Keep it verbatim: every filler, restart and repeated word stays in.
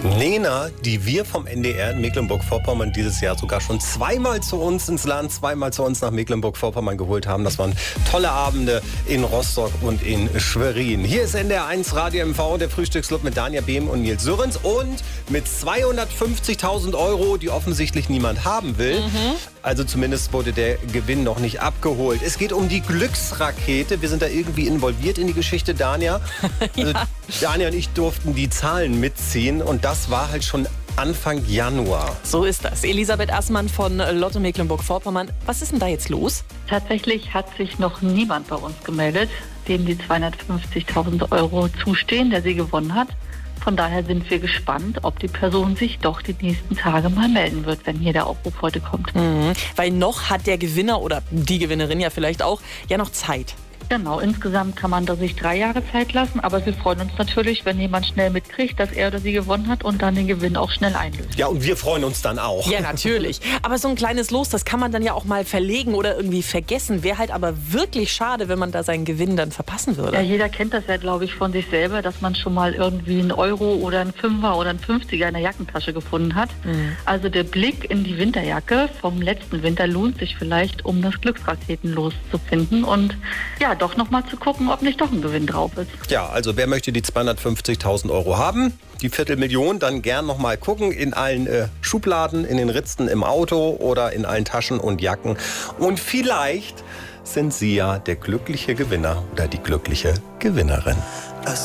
Nena, die wir vom N D R in Mecklenburg-Vorpommern dieses Jahr sogar schon zweimal zu uns ins Land, zweimal zu uns nach Mecklenburg-Vorpommern geholt haben. Das waren tolle Abende in Rostock und in Schwerin. Hier ist N D R eins Radio M V, der Frühstücksclub mit Danja Behm und Nils Sörens. Und mit zweihundertfünfzigtausend Euro, die offensichtlich niemand haben will. Mhm. Also zumindest wurde der Gewinn noch nicht abgeholt. Es geht um die Glücksrakete. Wir sind da irgendwie involviert in die Geschichte, Danja. Also ja. Danja und ich durften die Zahlen mitziehen und das war halt schon Anfang Januar. So ist das. Elisabeth Assmann von Lotto Mecklenburg-Vorpommern. Was ist denn da jetzt los? Tatsächlich hat sich noch niemand bei uns gemeldet, dem die zweihundertfünfzigtausend Euro zustehen, der sie gewonnen hat. Von daher sind wir gespannt, ob die Person sich doch die nächsten Tage mal melden wird, wenn hier der Aufruf heute kommt. Mhm. Weil noch hat der Gewinner oder die Gewinnerin ja vielleicht auch ja noch Zeit. Genau, insgesamt kann man da sich drei Jahre Zeit lassen, aber wir freuen uns natürlich, wenn jemand schnell mitkriegt, dass er oder sie gewonnen hat und dann den Gewinn auch schnell einlöst. Ja, und wir freuen uns dann auch. Ja, natürlich. Aber so ein kleines Los, das kann man dann ja auch mal verlegen oder irgendwie vergessen. Wäre halt aber wirklich schade, wenn man da seinen Gewinn dann verpassen würde. Ja, jeder kennt das ja, glaube ich, von sich selber, dass man schon mal irgendwie einen Euro oder einen Fünfer oder einen Fünfziger in der Jackentasche gefunden hat. Mhm. Also der Blick in die Winterjacke vom letzten Winter lohnt sich vielleicht, um das Glücksraketenlos zu finden und ja, doch noch mal zu gucken, ob nicht doch ein Gewinn drauf ist. Ja, also wer möchte die zweihundertfünfzigtausend Euro haben? Die Viertelmillion, dann gern noch mal gucken in allen äh, Schubladen, in den Ritzen im Auto oder in allen Taschen und Jacken. Und vielleicht sind Sie ja der glückliche Gewinner oder die glückliche Gewinnerin.